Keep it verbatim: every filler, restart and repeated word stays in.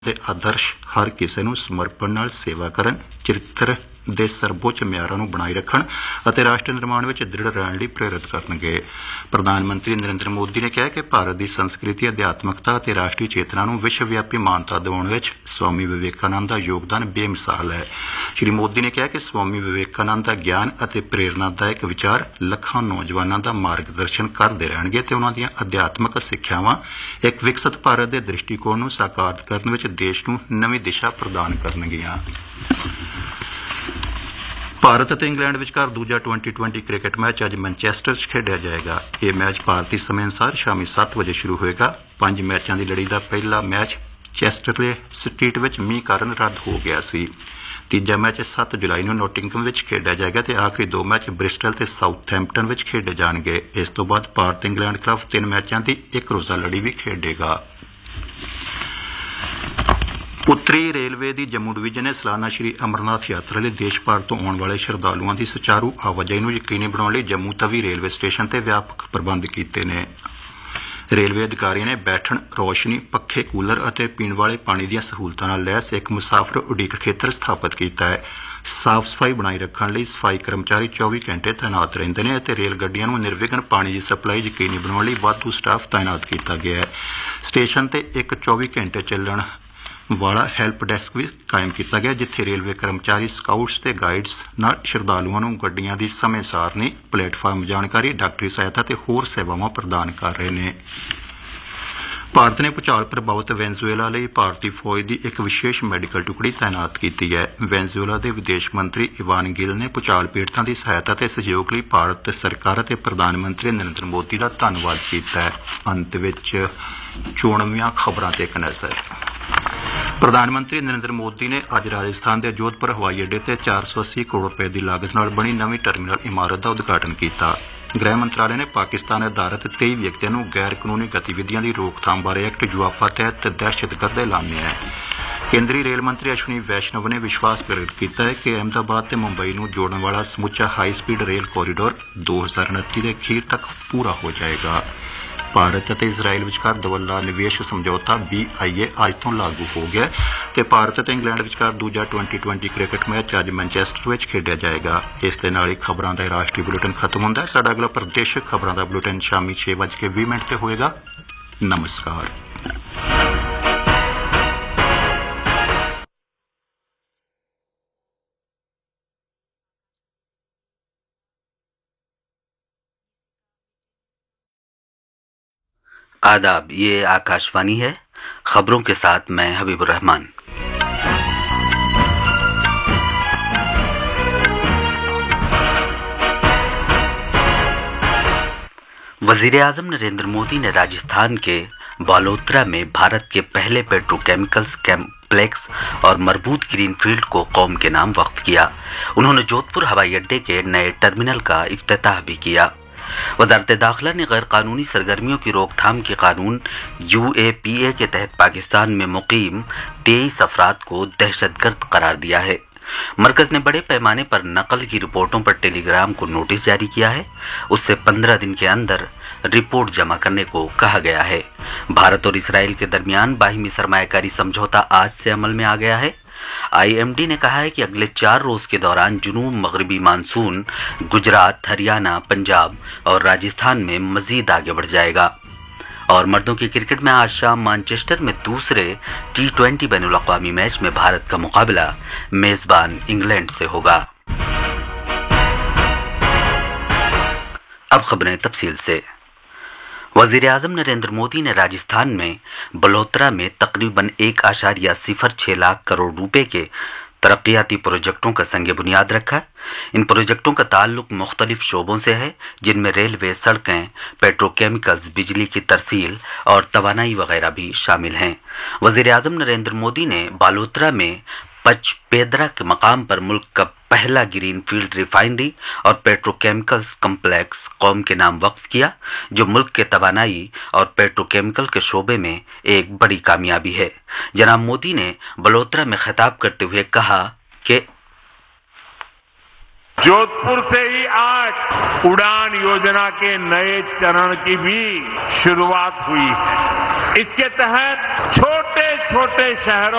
ਤੇ ਆਦਰਸ਼ ਹਰ ਕਿਸੇ ਨੂੰ ਸਮਰਪਣ ਨਾਲ ਸੇਵਾ ਕਰਨ, ਚਰਿੱਤਰ ਦੇ ਸਰਵਉੱਚ ਮਿਆਰਾਂ ਨੂੰ ਬਣਾਈ ਰੱਖਣ ਅਤੇ ਰਾਸ਼ਟਰ ਨਿਰਮਾਣ ਵਿੱਚ ਦ੍ਰਿੜ ਰਹਿਣ ਲਈ ਪ੍ਰੇਰਿਤ ਕਰਨਗੇ। ਪ੍ਰਧਾਨ ਮੰਤਰੀ ਨਰਿੰਦਰ ਮੋਦੀ ਨੇ ਕਿਹਾ ਕਿ ਭਾਰਤ ਦੀ ਸੰਸਕ੍ਰਿਤੀ, ਅਧਿਆਤਮਕਤਾ ਅਤੇ ਰਾਸ਼ਟਰੀ ਚੇਤਨਾ ਨੂੰ ਵਿਸ਼ਵ ਵਿਆਪੀ ਮਾਨਤਾ ਦਿਵਾਉਣ ਵਿੱਚ ਸਵਾਮੀ ਵਿਵੇਕਾਨੰਦ ਦਾ ਯੋਗਦਾਨ ਬੇਮਿਸਾਲ ਹੈ। ਸ਼੍ਰੀ ਮੋਦੀ ਨੇ ਕਿਹਾ ਕਿ ਸਵਾਮੀ ਵਿਵੇਕਾਨੰਦ ਦਾ ਗਿਆਨ ਅਤੇ ਪ੍ਰੇਰਨਾਦਾਇਕ ਵਿਚਾਰ ਲੱਖਾਂ ਨੌਜਵਾਨਾਂ ਦਾ ਮਾਰਗਦਰਸ਼ਨ ਕਰਦੇ ਰਹਿਣਗੇ ਤੇ ਉਨ੍ਹਾਂ ਦੀਆਂ ਅਧਿਆਤਮਕ ਸਿੱਖਿਆਵਾਂ ਇੱਕ ਵਿਕਸਿਤ ਭਾਰਤ ਦੇ ਦ੍ਰਿਸ਼ਟੀਕੋਣ ਨੂੰ ਸਾਕਾਰ ਕਰਨ ਵਿੱਚ ਦੇਸ਼ ਨੂੰ ਨਵੀਂ ਦਿਸ਼ਾ ਪ੍ਰਦਾਨ ਕਰਨਗੀਆਂ। ਭਾਰਤ ਅਤੇ ਇੰਗਲੈਂਡ ਵਿਚਕਾਰ ਦੂਜਾ ਟਵੈਂਟੀ ਟਵੈਂਟੀ ਕ੍ਰਿਕਟ ਮੈਚ ਅੱਜ ਮੈਨਚੈਸਟਰ 'ਚ ਖੇਡਿਆ ਜਾਏਗਾ। ਇਹ ਮੈਚ ਭਾਰਤੀ ਸਮੇਂ ਅਨੁਸਾਰ ਸ਼ਾਮੀ ਸੱਤ ਵਜੇ ਸ਼ੁਰੂ ਹੋਏਗਾ। ਪੰਜ ਮੈਚਾਂ ਦੀ ਲੜੀ ਦਾ ਪਹਿਲਾ ਮੈਚ ਚੈਸਟਰਲੇ ਸਟਰੀਟ ਵਿੱਚ ਮੀਂਹ ਕਾਰਨ ਰੱਦ ਹੋ ਗਿਆ ਸੀ। ਤੀਜਾ ਮੈਚ ਸੱਤ ਜੁਲਾਈ ਨੂੰ ਨੋਟਿੰਗਹਮ ਵਿੱਚ ਖੇਡਿਆ ਜਾਏਗਾ ਤੇ ਆਖਰੀ ਦੋ ਮੈਚ ਬ੍ਰਿਸਟਲ ਤੇ ਸਾਊਥਹੈਂਪਟਨ ਵਿੱਚ ਖੇਡੇ ਜਾਣਗੇ। ਇਸ ਤੋਂ ਬਾਅਦ ਭਾਰਤ ਇੰਗਲੈਂਡ ਖਿਲਾਫ ਤਿੰਨ ਮੈਚਾਂ ਦੀ ਇੱਕ ਰੋਜ਼ਾ ਲੜੀ ਵੀ ਖੇਡੇਗਾ। ਉੱਤਰੀ ਰੇਲਵੇ ਦੀ ਜੰਮੂ ਡਿਵੀਜ਼ਨ ਨੇ ਸਾਲਾਨਾ ਸ਼੍ਰੀ ਅਮਰਨਾਥ ਯਾਤਰਾ ਲਈ ਦੇਸ਼ ਭਰ ਤੋਂ ਆਉਣ ਵਾਲੇ ਸ਼ਰਧਾਲੂਆਂ ਦੀ ਸੁਚਾਰੂ ਆਵਾਜਾਈ ਨੂੰ ਯਕੀਨੀ ਬਣਾਉਣ ਲਈ ਜੰਮੂ ਤਵੀ ਰੇਲਵੇ ਸਟੇਸ਼ਨ ਤੇ ਵਿਆਪਕ ਪ੍ਰਬੰਧ ਕੀਤੇ ਨੇ। ਰੇਲਵੇ ਅਧਿਕਾਰੀਆਂ ਨੇ ਬੈਠਣ, ਰੌਸ਼ਨੀ, ਪੱਖੇ, ਕੂਲਰ ਅਤੇ ਪੀਣ ਵਾਲੇ ਪਾਣੀ ਦੀਆਂ ਸਹੂਲਤਾਂ ਨਾਲ ਲੈਸ ਇੱਕ ਮੁਸਾਫਰ ਉਡੀਕ ਖੇਤਰ ਸਥਾਪਿਤ ਕੀਤਾ ਹੈ। ਸਾਫ਼ ਸਫਾਈ ਬਣਾਈ ਰੱਖਣ ਲਈ ਸਫਾਈ ਕਰਮਚਾਰੀ ਚੌਵੀ ਘੰਟੇ ਤਾਇਨਾਤ ਰਹਿੰਦੇ ਨੇ ਅਤੇ ਰੇਲ ਗੱਡੀਆਂ ਨੂੰ ਨਿਰਵਿਘਨ ਪਾਣੀ ਦੀ ਸਪਲਾਈ ਯਕੀਨੀ ਬਣਾਉਣ ਲਈ ਵਾਧੂ ਸਟਾਫ ਤਾਇਨਾਤ ਕੀਤਾ ਗਿਆ ਹੈ। ਸਟੇਸ਼ਨ ਤੇ ਇੱਕ ਚੌਵੀ ਘੰਟੇ ਚੱਲਣ ਵਾਲਾ ਹੈਲਪ ਡੈਸਕ ਵੀ ਕਾਇਮ ਕੀਤਾ ਗਿਆ, ਜਿੱਥੇ ਰੇਲਵੇ ਕਰਮਚਾਰੀ ਸਕਾਊਟਸ ਤੇ ਗਾਈਡਸ ਨਾਲ ਸ਼ਰਧਾਲੂਆਂ ਨੂੰ ਗੱਡੀਆਂ ਦੀ ਸਮੇਂ ਸਾਰਣੀ, ਪਲੇਟਫਾਰਮ ਜਾਣਕਾਰੀ, ਡਾਕਟਰੀ ਸਹਾਇਤਾ ਤੇ ਹੋਰ ਸੇਵਾਵਾਂ ਪ੍ਰਦਾਨ ਕਰ ਰਹੇ ਨੇ। ਭਾਰਤ ਨੇ ਭੂਚਾਲ ਪ੍ਰਭਾਵਿਤ ਵੈਨਜ਼ੂਏਲਾ ਲਈ ਭਾਰਤੀ ਫੌਜ ਦੀ ਇੱਕ ਵਿਸ਼ੇਸ਼ ਮੈਡੀਕਲ ਟੁਕੜੀ ਤਾਇਨਾਤ ਕੀਤੀ ਹੈ। ਵੈਨਜ਼ੂਏਲਾ ਦੇ ਵਿਦੇਸ਼ ਮੰਤਰੀ ਇਵਾਨ ਗਿਲ ਨੇ ਭੂਚਾਲ ਪੀੜਤਾਂ ਦੀ ਸਹਾਇਤਾ ਤੇ ਸਹਿਯੋਗ ਲਈ ਭਾਰਤ ਸਰਕਾਰ ਅਤੇ ਪ੍ਰਧਾਨ ਮੰਤਰੀ ਨਰਿੰਦਰ ਮੋਦੀ ਦਾ ਧੰਨਵਾਦ ਕੀਤਾ ਹੈ। ਅੰਤ ਵਿੱਚ ਚੋਣਵੀਆਂ ਖਬਰਾਂ ਤੇ ਇੱਕ ਨਜ਼ਰ। ਪ੍ਰਧਾਨ ਮੰਤਰੀ ਨਰਿੰਦਰ ਮੋਦੀ ਨੇ ਅੱਜ ਰਾਜਸਥਾਨ ਦੇ ਜੋਧਪੁਰ ਹਵਾਈ ਅੱਡੇ ਤੇ ਚਾਰ ਸੌ ਅੱਸੀ ਕਰੋੜ ਰੁਪਏ ਦੀ ਲਾਗਤ ਨਾਲ ਬਣੀ ਨਵੀਂ ਟਰਮੀਨਲ ਇਮਾਰਤ ਦਾ ਉਦਘਾਟਨ ਕੀਤਾ। ਗ੍ਰਹਿ ਮੰਤਰਾਲੇ ਨੇ ਪਾਕਿਸਤਾਨ ਆਧਾਰਿਤ ਤੇਈ ਵਿਅਕਤੀਆਂ ਨੂੰ ਗੈਰ ਕਾਨੂੰਨੀ ਗਤੀਵਿਧੀਆਂ ਦੀ ਰੋਕਥਾਮ ਬਾਰੇ ਐਕਟ ਜੁਆਫਾ ਤਹਿਤ ਦਹਿਸ਼ਤਗਰਦ ਐਲਾਨਿਆ ਹੈ। ਕੇਂਦਰੀ ਰੇਲ ਮੰਤਰੀ ਅਸ਼ਵਨੀ ਵੈਸ਼ਨਵ ਨੇ ਵਿਸ਼ਵਾਸ ਪ੍ਰਗਟ ਕੀਤਾ ਹੈ ਕਿ ਅਹਿਮਦਾਬਾਦ ਤੇ ਮੁੰਬਈ ਨੂੰ ਜੋੜਨ ਵਾਲਾ ਸਮੁੱਚਾ ਹਾਈ ਸਪੀਡ ਰੇਲ ਕੋਰੀਡੋਰ ਦੋ ਹਜ਼ਾਰ ਉਨੱਤੀ ਦੇ ਅਖੀਰ ਤੱਕ ਪੂਰਾ ਹੋ ਜਾਏਗਾ। ਭਾਰਤ ਅਤੇ ਇਜ਼ਰਾਈਲ ਵਿਚਕਾਰ ਦਵੱਲਾ ਨਿਵੇਸ਼ ਸਮਝੌਤਾ ਬੀ ਆਈ ਏ ਅੱਜ ਤੋਂ ਲਾਗੂ ਹੋ ਗਿਆ ਤੇ ਭਾਰਤ ਅਤੇ ਇੰਗਲੈਂਡ ਵਿਚਕਾਰ ਦੂਜਾ ਟਵੈਂਟੀ ਟਵੈਂਟੀ ਕ੍ਰਿਕਟ ਮੈਚ ਅੱਜ ਮੈਨਚੈਸਟਰ ਵਿੱਚ ਖੇਡਿਆ ਜਾਏਗਾ। ਇਸ ਦੇ ਨਾਲ ਹੀ ਖਬਰਾਂ ਦਾ ਰਾਸ਼ਟਰੀ ਬੁਲੇਟਿਨ ਖਤਮ ਹੁੰਦਾ ਹੈ। ਸਾਡਾ ਅਗਲਾ ਪ੍ਰਦੇਸ਼ਕ ਖਬਰਾਂ ਦਾ ਬੁਲੇਟਿਨ ਸ਼ਾਮੀ ਛੇ ਵੱਜ ਕੇ ਵੀਹ ਮਿੰਟ ਤੇ ਹੋਏਗਾ। ਨਮਸਕਾਰ। आदाब, ये आकाशवाणी है। खबरों के साथ मैं हबीबुर रहमान। वजीर-ए-आज़म नरेंद्र मोदी ने राजस्थान के बालोतरा में भारत के पहले पेट्रोकेमिकल्स कॉम्प्लेक्स और मरबूत ग्रीनफील्ड को कौम के नाम वक्फ किया। उन्होंने जोधपुर हवाई अड्डे के नए टर्मिनल का इफ्तिताह भी किया। वज़ारत दाखिला ने गैर कानूनी सरगर्मियों की रोकथाम के कानून यू ए पी ए के तहत पाकिस्तान में मुकीम तेईस अफराद को दहशतगर्द करार दिया है। मरकज ने बड़े पैमाने पर नकल की रिपोर्टों पर टेलीग्राम को नोटिस जारी किया है। उससे पंद्रह दिन के अंदर रिपोर्ट जमा करने को कहा गया है। भारत और इसराइल के दरमियान बाहिमी सरमायाकारी समझौता आज से अमल में आ गया है। आई एम डी ने कहा है कि अगले चार रोज के दौरान जुनूब मगरबी मानसून गुजरात, हरियाणा, पंजाब और राजस्थान में मजीद आगे बढ़ जाएगा। और मर्दों की क्रिकेट में आज शाम मैनचेस्टर में दूसरे टी ट्वेंटी बैनुल अक़वामी मैच में भारत का मुकाबला मेजबान इंग्लैंड से होगा। अब खबरें तफसील से। वज़ीर-ए-आज़म नरेंद्र मोदी ने राजस्थान में बलोतरा में तकरीबन एक आशारिया सिफर छः लाख करोड़ रुपए के तरक्याती प्रोजेक्टों का संग बुनियाद रखा। इन प्रोजेक्टों का ताल्लुक मुख्तलिफ शोबों से है, जिनमें रेलवे, सड़कें, पेट्रोकेमिकल्स, बिजली की तरसील और तवानाई वगैरह भी शामिल हैं। वज़ीर-ए-आज़म नरेंद्र मोदी ने बालोतरा में पचपेदरा के मकाम पर मुल्क का पहला ग्रीन फील्ड रिफाइनरी और पेट्रोकेमिकल्स कम्प्लेक्स कौम के नाम वक्फ किया, जो मुल्क के तवानाई और पेट्रोकेमिकल के शोबे में एक बड़ी कामयाबी है। जनाब मोदी ने बलोतरा में खिताब करते हुए कहा कि जोधपुर से ही आज उड़ान योजना के नए चरण की भी शुरुआत हुई है। इसके तहत छोटे छोटे शहरों